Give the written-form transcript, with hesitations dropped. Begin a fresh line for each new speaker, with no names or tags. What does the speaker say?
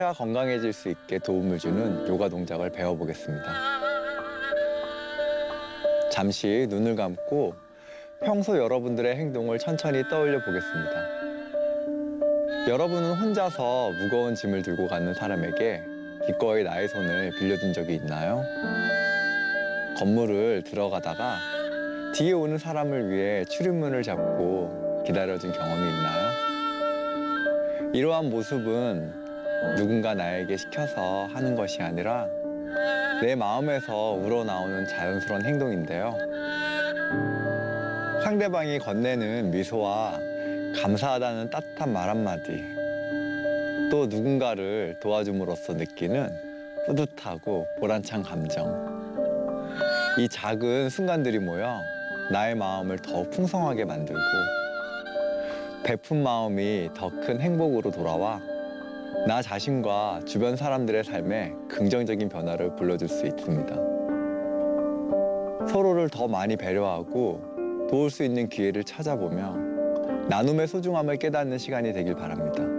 가 건강해질 수 있게 도움을 주는 요가 동작을 배워보겠습니다. 잠시 눈을 감고 평소 여러분들의 행동을 천천히 떠올려 보겠습니다. 여러분은 혼자서 무거운 짐을 들고 가는 사람에게 기꺼이 나의 손을 빌려준 적이 있나요? 건물을 들어가다가 뒤에 오는 사람을 위해 출입문을 잡고 기다려준 경험이 있나요? 이러한 모습은 누군가 나에게 시켜서 하는 것이 아니라 내 마음에서 우러나오는 자연스러운 행동인데요. 상대방이 건네는 미소와 감사하다는 따뜻한 말 한마디, 또 누군가를 도와줌으로써 느끼는 뿌듯하고 보람찬 감정. 이 작은 순간들이 모여 나의 마음을 더욱 풍성하게 만들고 베푼 마음이 더 큰 행복으로 돌아와 나 자신과 주변 사람들의 삶에 긍정적인 변화를 불러줄 수 있습니다. 서로를 더 많이 배려하고 도울 수 있는 기회를 찾아보며 나눔의 소중함을 깨닫는 시간이 되길 바랍니다.